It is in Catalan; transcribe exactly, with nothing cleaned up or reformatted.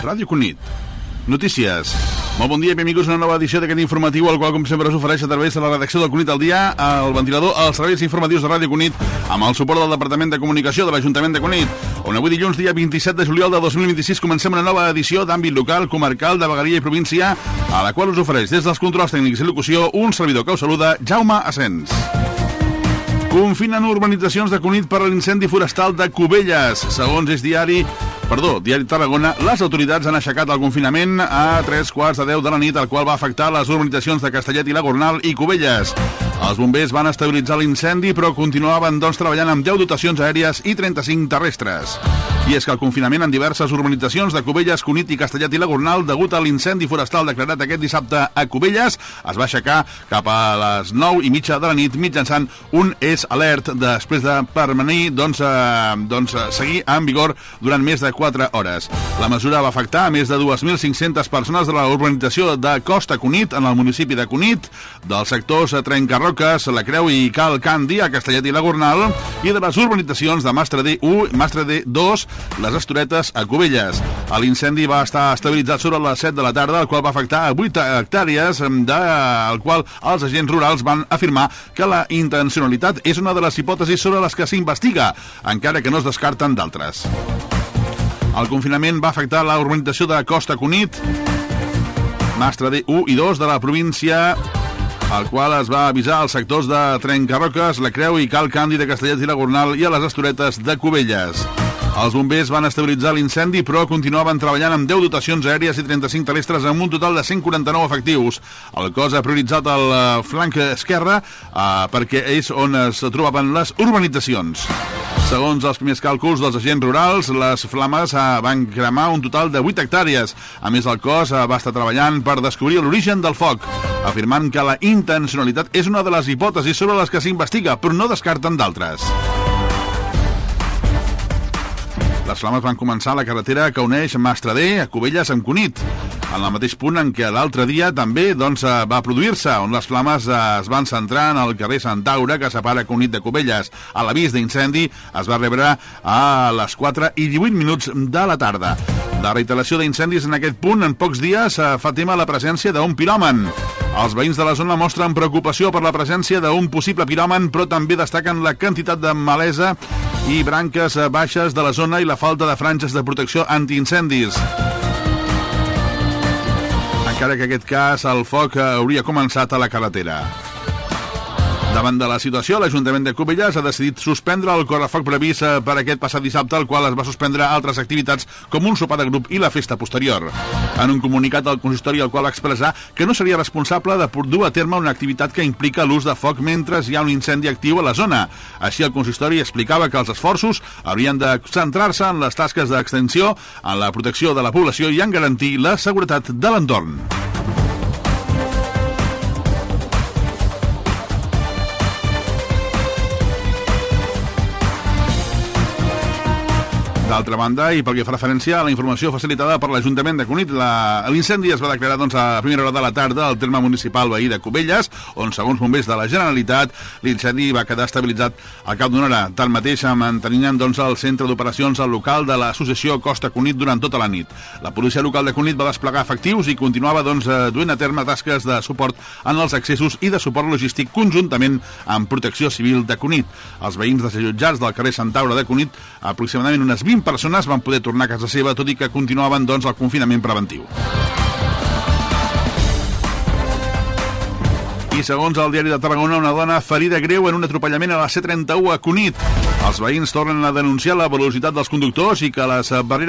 Ràdio Cunit. Notícies. Molt bon dia i benvinguts a una nova edició d'aquest informatiu, el qual, com sempre, us ofereix a través de la redacció del Cunit al dia, el ventilador, els serveis informatius de Ràdio Cunit, amb el suport del Departament de Comunicació de l'Ajuntament de Cunit, on avui dilluns, dia vint-i-set de juliol de dos mil vint-i-sis, comencem una nova edició d'àmbit local, comarcal, de vegueria i província, a la qual us ofereix des dels controls tècnics i locució un servidor que us saluda, Jaume Asens. Confinen urbanitzacions de Cunit per l'incendi forestal de Cubelles. Segons És Diari, perdó, Diari Tarragona, les autoritats han aixecat el confinament a tres quarts de deu de la nit, el qual va afectar les urbanitzacions de Castellet i la Gornal i Cubelles. Els bombers van estabilitzar l'incendi, però continuaven doncs treballant amb deu dotacions aèries i trenta-cinc terrestres. I és que el confinament en diverses urbanitzacions de Cubelles, Cunit i Castellet i la Gornal, degut a l'incendi forestal declarat aquest dissabte a Cubelles, es va aixecar cap a les nou i mitja de la nit mitjançant un S Alert després de permanir, doncs, eh, doncs seguir en vigor durant més de quatre hores. La mesura va afectar a més de dos mil cinc-centes persones de la urbanització de Costa Cunit, en el municipi de Cunit, dels sectors Trencarroques, La Creu i Cal Candi, a Castellet i la Gornal, i de les urbanitzacions de Mastre D u, Mastre D dos, les Estoretes, a Cubelles. L'incendi va estar estabilitzat sobre les set de la tarda, el qual va afectar a vuit hectàrees, del qual els agents rurals van afirmar que la intencionalitat és una de les hipòtesis sobre les que s'investiga, encara que no es descarten d'altres. El confinament va afectar la urbanització de Costa Cunit, Mastre D u i dos de la província, al qual es va avisar als sectors de Trencarroques, La Creu i Cal Candi de Castellet i la Gornal i a les Estoretes de Cubelles. Els bombers van estabilitzar l'incendi, però continuaven treballant amb deu dotacions aèries i trenta-cinc terrestres amb un total de cent quaranta-nou efectius. El cos ha prioritzat el flanc esquerre eh, perquè és on es trobaven les urbanitzacions. Segons els primers càlculs dels agents rurals, les flames eh, van cremar un total de vuit hectàrees. A més, el cos eh, va estar treballant per descobrir l'origen del foc, afirmant que la intencionalitat és una de les hipòtesis sobre les que s'investiga, però no descarten d'altres. Les flames van començar a la carretera que uneix Mastre D a Cubelles amb Cunit, en el mateix punt en què l'altre dia també doncs, va produir-se, on les flames es van centrar en el carrer Sant Aure, que separa Cunit de Cubelles. A l'avís d'incendi es va rebre a les quatre i divuit minuts de la tarda. La reiteració d'incendis en aquest punt en pocs dies fa tema la presència d'un piròman. Els veïns de la zona mostren preocupació per la presència d'un possible piròman, però també destaquen la quantitat de malesa i branques baixes de la zona i la falta de franges de protecció antiincendis. Encara que en aquest cas el foc hauria començat a la carretera. Davant de la situació, l'Ajuntament de Cubelles ha decidit suspendre el correfoc previst per aquest passat dissabte, el qual es va suspendre altres activitats com un sopar de grup i la festa posterior. En un comunicat del consistori, el qual va expressar que no seria responsable de dur a terme una activitat que implica l'ús de foc mentre hi ha un incendi actiu a la zona. Així, el consistori explicava que els esforços haurien de centrar-se en les tasques d'extensió, en la protecció de la població i en garantir la seguretat de l'entorn. D'altra banda, i pel que fa referència a la informació facilitada per l'Ajuntament de Cunit, la... l'incendi es va declarar doncs, a primera hora de la tarda al terme municipal veí de Cubelles, on, segons bombers de la Generalitat, l'incendi va quedar estabilitzat al cap d'una hora. Tanmateix, mantenien doncs, el centre d'operacions al local de l'associació Costa Cunit durant tota la nit. La policia local de Cunit va desplegar efectius i continuava doncs, duent a terme tasques de suport en els accessos i de suport logístic conjuntament amb Protecció Civil de Cunit. Els veïns desallotjats del carrer Sant Aure de Cunit, aproximadament unes vint persones van poder tornar a casa seva, tot i que continuaven doncs, el confinament preventiu. I segons el Diari de Tarragona, una dona ferida greu en un atropellament a la C trenta-u a Cunit. Els veïns tornen a denunciar la velocitat dels conductors i que les barreres